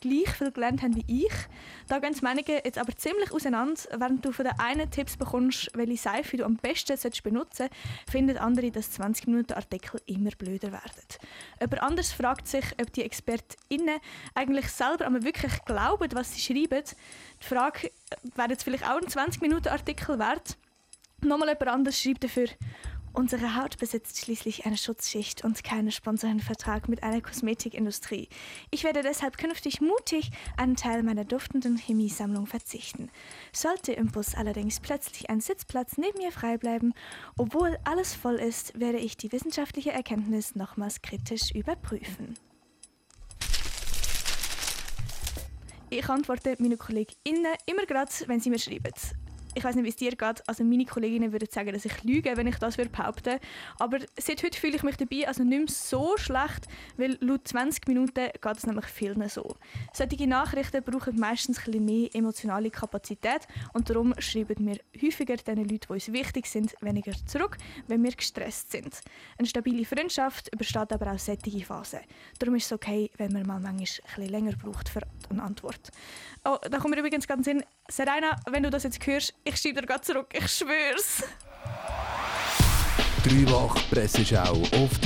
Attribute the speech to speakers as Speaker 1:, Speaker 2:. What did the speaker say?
Speaker 1: gleich viel gelernt haben wie ich. Da gehen die Meinungen jetzt aber ziemlich auseinander. Während du von der einen Tipps bekommst, welche Seife du am besten benutzen solltest, finden andere, dass 20-Minuten-Artikel immer blöder werden. Jemand anders fragt sich, ob die ExpertInnen eigentlich selber aber wirklich glauben, was sie schreiben. Die Frage, wäre jetzt vielleicht auch ein 20-Minuten-Artikel wert? Nochmal jemand anders schreibt dafür: Unsere Haut besitzt schließlich eine Schutzschicht und keinen Sponsorenvertrag mit einer Kosmetikindustrie. Ich werde deshalb künftig mutig einen Teil meiner duftenden Chemiesammlung verzichten. Sollte im Bus allerdings plötzlich ein Sitzplatz neben mir frei bleiben, obwohl alles voll ist, werde ich die wissenschaftliche Erkenntnis nochmals kritisch überprüfen. Ich antworte meinen KollegInnen immer gerade, wenn sie mir schreiben. Ich weiss nicht, wie es dir geht. Also meine Kolleginnen würden sagen, dass ich lüge, wenn ich das behaupten würde. Aber seit heute fühle ich mich dabei also nicht mehr so schlecht, weil laut 20 Minuten geht es nämlich vielen so. Solche Nachrichten brauchen meistens ein bisschen mehr emotionale Kapazität und darum schreiben wir häufiger den Leuten, die uns wichtig sind, weniger zurück, wenn wir gestresst sind. Eine stabile Freundschaft übersteht aber auch solche Phasen. Darum ist es okay, wenn man mal manchmal ein bisschen länger braucht für eine Antwort. Oh, da kommt mir übrigens ganz in: Serena, wenn du das jetzt hörst, ich schreibe dir gerade zurück, ich schwör's.
Speaker 2: 3 Wochen Presseschau auf